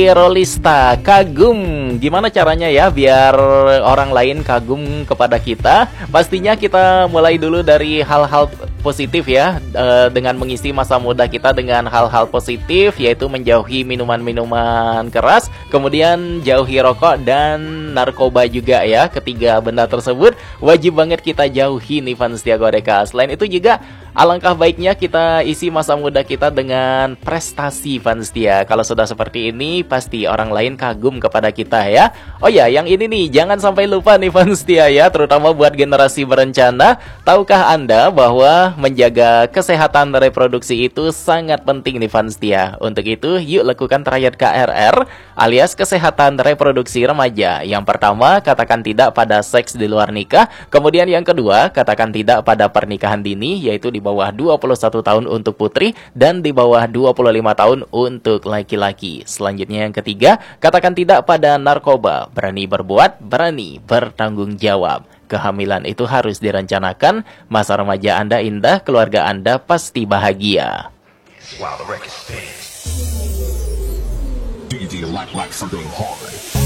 dari Rolista, kagum. Gimana caranya ya biar orang lain kagum kepada kita? Pastinya kita mulai dulu dari hal-hal positif ya, dengan mengisi masa muda kita dengan hal-hal positif, yaitu menjauhi minuman-minuman keras, kemudian jauhi rokok dan narkoba juga ya. Ketiga benda tersebut wajib banget kita jauhi nih fans Setia Godeka. Selain itu juga alangkah baiknya kita isi masa muda kita dengan prestasi fans Setia. Kalau sudah seperti ini pasti orang lain kagum kepada kita ya. Oh ya, yang ini nih jangan sampai lupa nih fans Setia ya, terutama buat generasi berencana. Tahukah Anda bahwa menjaga kesehatan reproduksi itu sangat penting nih fans Setia. Untuk itu yuk lakukan triad KRR alias kesehatan reproduksi remaja. Yang pertama, katakan tidak pada seks di luar nikah. Kemudian yang kedua, katakan tidak pada pernikahan dini, yaitu di bawah 21 tahun untuk putri dan di bawah 25 tahun untuk laki-laki. Selanjutnya yang ketiga, katakan tidak pada narkoba. Berani berbuat, berani bertanggung jawab. Kehamilan itu harus direncanakan. Masa remaja Anda indah, keluarga Anda pasti bahagia. Wow, the record spins. Do you like something hard?